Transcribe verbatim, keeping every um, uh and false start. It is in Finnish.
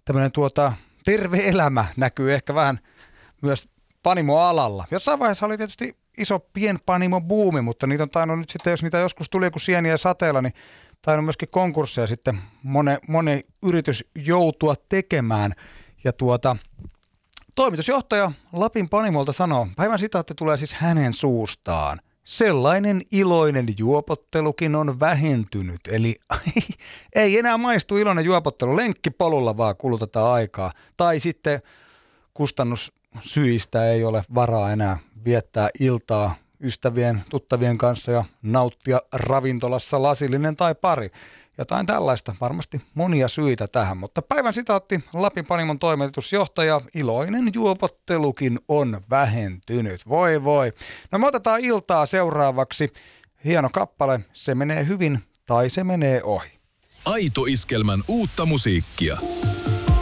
tämmöinen tuota, terve elämä näkyy ehkä vähän myös panimoalalla. Jossain vaiheessa oli tietysti iso pienpanimo-buumi, mutta niitä on tainnut nyt sitten, jos niitä joskus tuli joku sieniä sateella, niin tainnut myöskin konkursseja sitten moni, moni yritys joutua tekemään. Ja tuota, toimitusjohtaja Lapin Panimolta sanoo, päivän sitaatti tulee siis hänen suustaan. Sellainen iloinen juopottelukin on vähentynyt, eli ei enää maistu iloinen juopottelu, lenkkipolulla vaan kulutetaan aikaa. Tai sitten kustannussyistä ei ole varaa enää viettää iltaa ystävien, tuttavien kanssa ja nauttia ravintolassa lasillinen tai pari. Jotain tällaista, varmasti monia syitä tähän, mutta päivän sitaatti Lapin Panimon toimitusjohtaja, iloinen juopottelukin on vähentynyt. Voi voi. No me otetaan iltaa seuraavaksi. Hieno kappale, se menee hyvin tai se menee ohi. Aito Iskelmän uutta musiikkia.